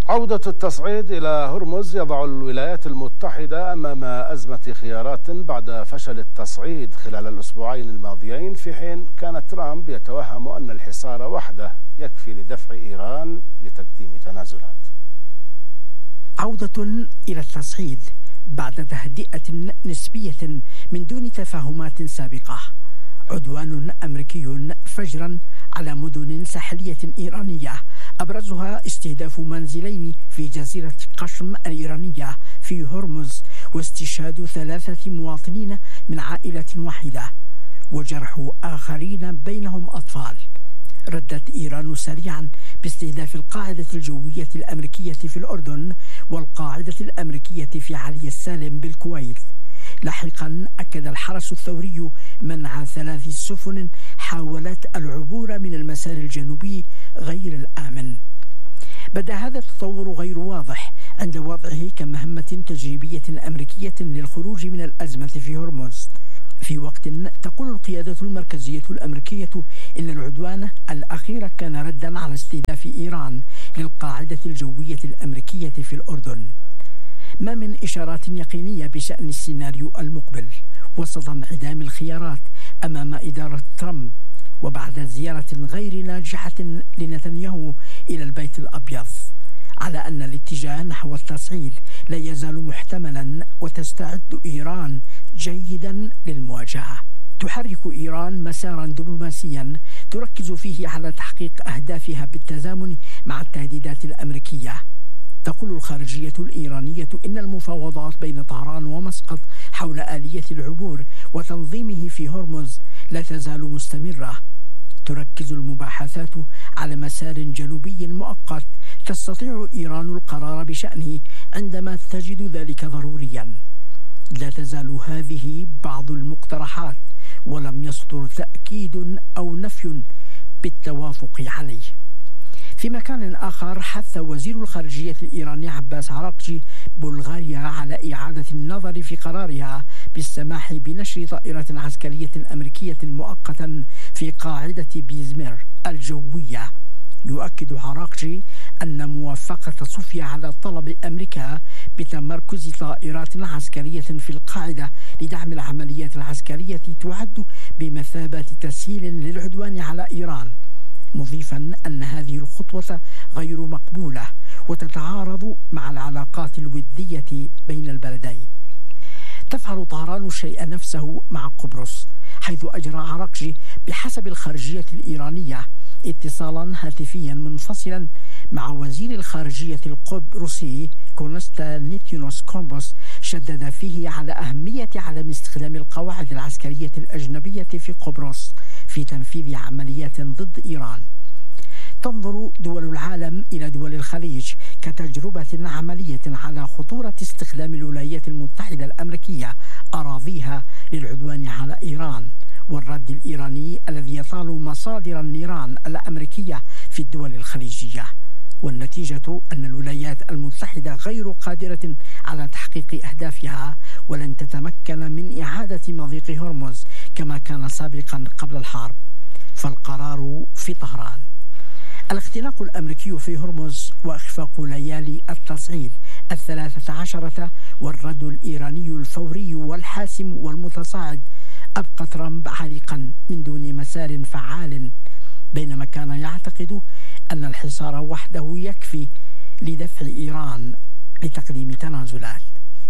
عودة التصعيد إلى هرمز يضع الولايات المتحدة أمام أزمة خيارات بعد فشل التصعيد خلال الأسبوعين الماضيين، في حين كان ترامب يتوهم أن الحصار وحده يكفي لدفع إيران لتقديم تنازلات. عودة إلى التصعيد بعد تهدئة نسبية من دون تفاهمات سابقة. عدوان أمريكي فجرا على مدن ساحلية إيرانية، أبرزها استهداف منزلين في جزيرة قشم الإيرانية في هرمز، واستشهاد 3 مواطنين من عائلة واحدة وجرح آخرين بينهم أطفال. ردت إيران سريعا باستهداف القاعدة الجوية الأمريكية في الأردن والقاعدة الأمريكية في علي السالم بالكويت. لاحقا أكد الحرس الثوري منع 3 سفن حاولت العبور من المسار الجنوبي غير الآمن. بدأ هذا التطور غير واضح عند وضعه كمهمة تجريبية أمريكية للخروج من الأزمة في هرمز، في وقت تقول القيادة المركزية الأمريكية إن العدوان الأخير كان ردا على استهداف إيران للقاعدة الجوية الأمريكية في الأردن. ما من إشارات يقينية بشأن السيناريو المقبل وسط انعدام الخيارات أمام إدارة ترامب، وبعد زيارة غير ناجحة لنتنياهو إلى البيت الأبيض، على أن الاتجاه نحو التصعيد لا يزال محتملا وتستعد إيران جيدا للمواجهة. تحرك إيران مسارا دبلوماسيا تركز فيه على تحقيق أهدافها بالتزامن مع التهديدات الأمريكية. تقول الخارجية الإيرانية إن المفاوضات بين طهران ومسقط حول آلية العبور وتنظيمه في هرمز لا تزال مستمرة. تركز المباحثات على مسار جنوبي مؤقت تستطيع إيران القرار بشأنه عندما تجد ذلك ضروريا. لا تزال هذه بعض المقترحات، ولم يصدر تأكيد أو نفي بالتوافق عليه. في مكان آخر، حث وزير الخارجية الإيراني عباس عراقجي بلغاريا على إعادة النظر في قرارها بالسماح بنشر طائرة عسكرية أمريكية مؤقتا في قاعدة بيزمير الجوية. يؤكد عراقجي أن موافقة صوفيا على طلب أمريكا بتمركز طائرات عسكرية في القاعدة لدعم العمليات العسكرية تعد بمثابة تسهيل للعدوان على إيران، مضيفا أن هذه الخطوة غير مقبولة وتتعارض مع العلاقات الودية بين البلدين. تفعل طهران الشيء نفسه مع قبرص، حيث أجرى عراقجي بحسب الخارجية الإيرانية اتصالا هاتفيا منفصلا مع وزير الخارجية القبرصي كونستانتينوس كومبوس، شدد فيه على أهمية عدم استخدام القواعد العسكرية الأجنبية في قبرص في تنفيذ عمليات ضد إيران. تنظر دول العالم إلى دول الخليج كتجربة عملية على خطورة استخدام الولايات المتحدة الأمريكية أراضيها للعدوان على إيران، والرد الإيراني الذي يطال مصادر النيران الأمريكية في الدول الخليجية. والنتيجة أن الولايات المتحدة غير قادرة على تحقيق أهدافها، ولن تتمكن من إعادة مضيق هرمز كما كان سابقا قبل الحرب. فالقرار في طهران. الاختناق الأمريكي في هرمز وإخفاق ليالي التصعيد 13 والرد الإيراني الفوري والحاسم والمتصاعد أبقى ترامب عالقا من دون مسار فعال، بينما كان يعتقد أن الحصار وحده يكفي لدفع إيران لتقديم تنازلات.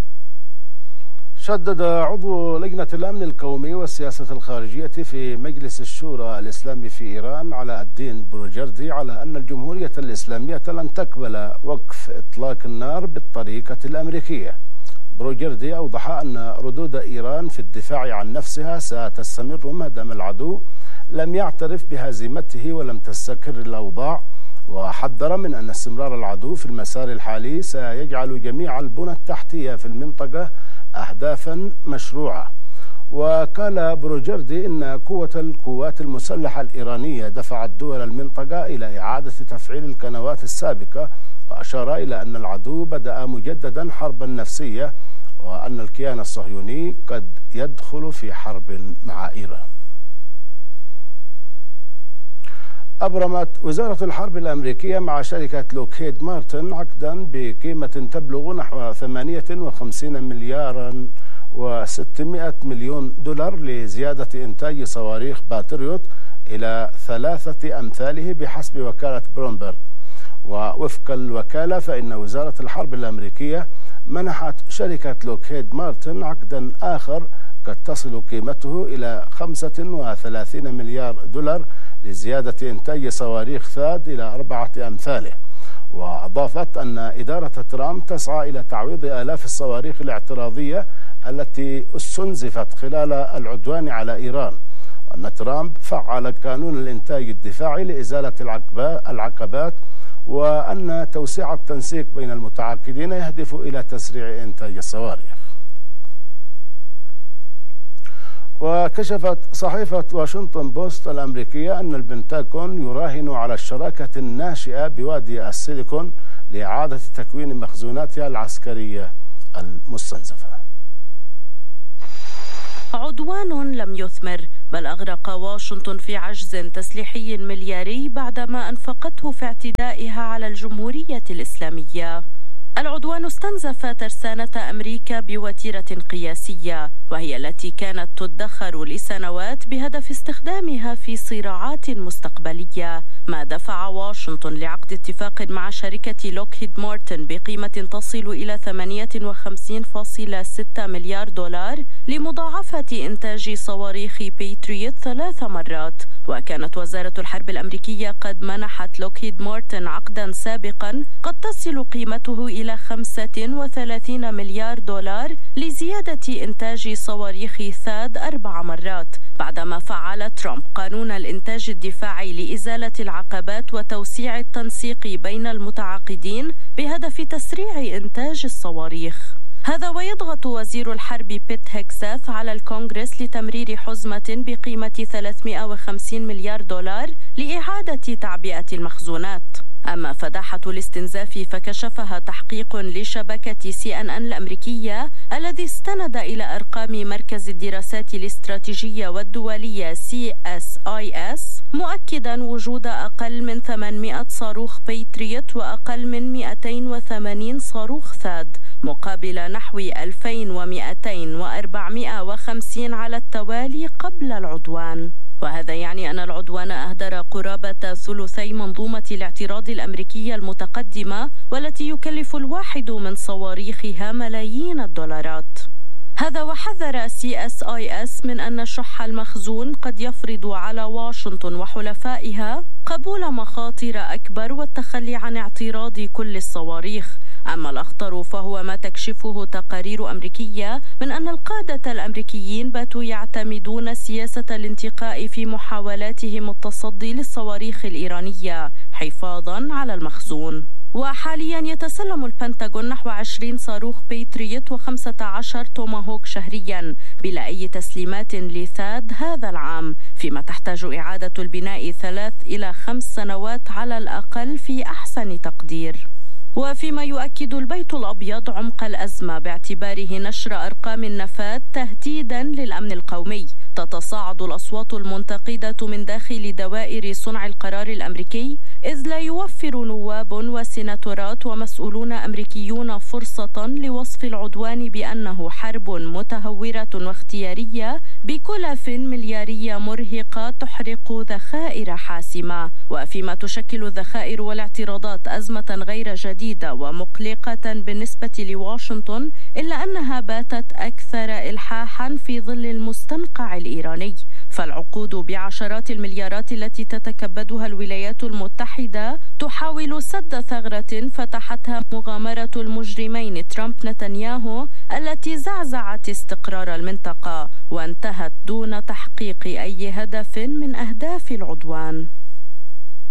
شدد عضو لجنة الأمن القومي والسياسة الخارجية في مجلس الشورى الإسلامي في إيران علاء الدين بروجردي على أن الجمهورية الإسلامية لن تقبل وقف إطلاق النار بالطريقة الأمريكية. بروجردي أوضح أن ردود إيران في الدفاع عن نفسها ستستمر ما دام العدو لم يعترف بهزيمته ولم تستقر الأوضاع، وحذر من أن استمرار العدو في المسار الحالي سيجعل جميع البنى التحتية في المنطقة أهدافا مشروعة. وقال بروجردي إن قوة القوات المسلحة الإيرانية دفعت دول المنطقة إلى إعادة تفعيل القنوات السابقة، وأشار إلى أن العدو بدأ مجددا حربا نفسية، وأن الكيان الصهيوني قد يدخل في حرب مع إيران. أبرمت وزارة الحرب الأمريكية مع شركة لوكهيد مارتن عقدا بقيمة تبلغ نحو 58 مليارا و600 مليون دولار لزيادة إنتاج صواريخ باتريوت إلى 3 أمثاله بحسب وكالة بلومبرج. ووفق الوكالة فإن وزارة الحرب الأمريكية منحت شركة لوكهيد مارتن عقدا آخر قد تصل قيمته إلى 35 مليار دولار لزيادة إنتاج صواريخ ثاد إلى 4 أمثاله. وأضافت أن إدارة ترامب تسعى إلى تعويض آلاف الصواريخ الاعتراضية التي استنزفت خلال العدوان على إيران، وأن ترامب فعل قانون الإنتاج الدفاعي لإزالة العقبات، وأن توسيع التنسيق بين المتعاقدين يهدف إلى تسريع إنتاج الصواريخ. وكشفت صحيفة واشنطن بوست الأمريكية أن البنتاغون يراهن على الشراكة الناشئة بوادي السيليكون لإعادة تكوين مخزوناتها العسكرية المستنزفة. عدوان لم يثمر، بل أغرق واشنطن في عجز تسليحي ملياري بعدما أنفقته في اعتدائها على الجمهورية الإسلامية. العدوان استنزف ترسانة أمريكا بوتيرة قياسية، وهي التي كانت تدخر لسنوات بهدف استخدامها في صراعات مستقبلية، ما دفع واشنطن لعقد اتفاق مع شركة لوكهيد مارتن بقيمة تصل إلى 58.6 مليار دولار لمضاعفة إنتاج صواريخ بيتريوت 3 مرات. وكانت وزارة الحرب الأمريكية قد منحت لوكهيد مارتن عقدا سابقا قد تصل قيمته إلى 35 مليار دولار لزيادة إنتاج صواريخ ثاد 4 مرات، بعدما فعل ترامب قانون الإنتاج الدفاعي لإزالة العقبات وتوسيع التنسيق بين المتعاقدين بهدف تسريع إنتاج الصواريخ. هذا ويضغط وزير الحرب بيت هيكساث على الكونغرس لتمرير حزمة بقيمة 350 مليار دولار لإعادة تعبئة المخزونات. أما فداحة الاستنزاف فكشفها تحقيق لشبكة CNN الأمريكية الذي استند إلى أرقام مركز الدراسات الاستراتيجية والدولية CSIS، مؤكدا وجود أقل من 800 صاروخ بيتريوت وأقل من 280 صاروخ ثاد، مقابل نحو 2200 و450 على التوالي قبل العدوان. وهذا يعني أن العدوان أهدر قرابة ثلثي منظومة الاعتراض الأمريكية المتقدمة، والتي يكلف الواحد من صواريخها ملايين الدولارات. هذا وحذر CSIS من أن شح المخزون قد يفرض على واشنطن وحلفائها قبول مخاطر أكبر والتخلي عن اعتراض كل الصواريخ. أما الأخطر فهو ما تكشفه تقارير أمريكية من أن القادة الأمريكيين باتوا يعتمدون سياسة الانتقاء في محاولاتهم التصدي للصواريخ الإيرانية حفاظا على المخزون. وحاليا يتسلم البنتاغون نحو 20 صاروخ بيتريوت و15 توماهوك شهريا بلا أي تسليمات لثاد هذا العام، فيما تحتاج إعادة البناء 3 إلى 5 سنوات على الأقل في أحسن تقدير. وفيما يؤكد البيت الأبيض عمق الأزمة باعتباره نشر أرقام النفاذ تهديدا للأمن القومي، تتصاعد الأصوات المنتقدة من داخل دوائر صنع القرار الأمريكي، إذ لا يوفر نواب وسيناتورات ومسؤولون أمريكيون فرصة لوصف العدوان بأنه حرب متهورة واختيارية بكلف مليارية مرهقة تحرق ذخائر حاسمة. وفيما تشكل الذخائر والاعتراضات أزمة غير جديدة ومقلقة بالنسبة لواشنطن، إلا أنها باتت أكثر إلحاحا في ظل المستنقع الإيراني، فالعقود بعشرات المليارات التي تتكبدها الولايات المتحدة تحاول سد ثغرة فتحتها مغامرة المجرمين ترامب نتنياهو التي زعزعت استقرار المنطقة وانتهت دون تحقيق أي هدف من أهداف العدوان.